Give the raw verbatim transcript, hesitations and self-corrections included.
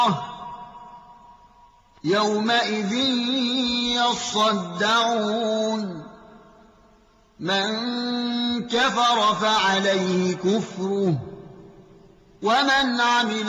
يومئذ يصدعون من كفر فعليه كفره ومن عمل